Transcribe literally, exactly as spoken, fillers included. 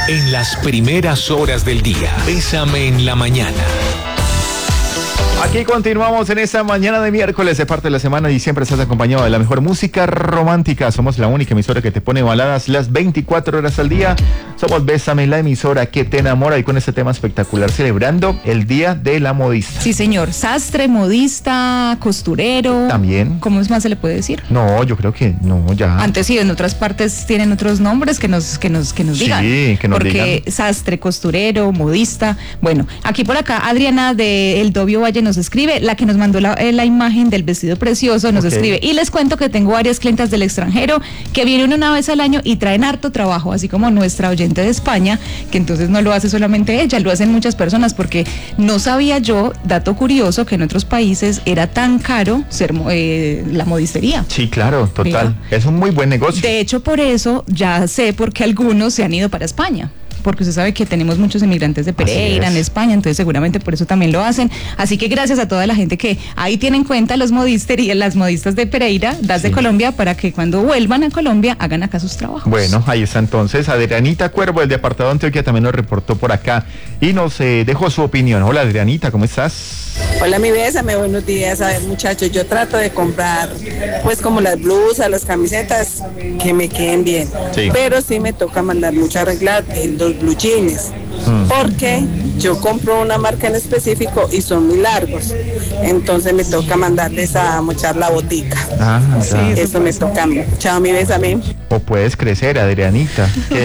En las primeras horas del día. Bésame en la mañana. Aquí continuamos en esta mañana de miércoles de parte de la semana y siempre estás acompañado de la mejor música romántica. Somos la única emisora que te pone baladas las veinticuatro horas al día. Somos Bésame, la emisora que te enamora, y con este tema espectacular celebrando el Día de la Modista. Sí, señor. Sastre, modista, costurero. También. ¿Cómo más se le puede decir? No, yo creo que no, ya. Antes sí, en otras partes tienen otros nombres que nos que nos que nos Sí, digan. que nos Porque digan. sastre, costurero, modista. Bueno, aquí por acá Adriana de El Dobio Valle nos escribe, la que nos mandó la, eh, la imagen del vestido precioso, nos Ok. escribe. Y les cuento que tengo varias clientas del extranjero que vienen una vez al año y traen harto trabajo, así como nuestra oyente de España, que entonces no lo hace solamente ella, lo hacen muchas personas, porque no sabía yo, dato curioso, que en otros países era tan caro ser mo- eh, la modistería. Sí, claro, total. Mira. Es un muy buen negocio. De hecho, por eso ya sé por qué algunos se han ido para España. Porque usted sabe que tenemos muchos inmigrantes de Pereira Así en es. España, entonces seguramente por eso también lo hacen. Así que gracias a toda la gente que ahí tiene en cuenta los modisterías, las modistas de Pereira, das Sí. de Colombia, para que cuando vuelvan a Colombia hagan acá sus trabajos. Bueno, ahí está entonces. Adrianita Cuervo, del Departamento de Antioquia, también nos reportó por acá y nos eh, dejó su opinión. Hola, Adrianita, ¿cómo estás? Hola, mi bésame, buenos días. A ver, muchachos, yo trato de comprar, pues, como las blusas, las camisetas, que me queden bien. Sí. Pero sí me toca mandar mucho arreglar eh, los blue jeans, Mm. porque yo compro una marca en específico y son muy largos. Entonces me toca mandarles a mochar la botica. Ah, ya. Eso me toca a mí. Chao, mi bésame. O puedes crecer, Adrianita. Que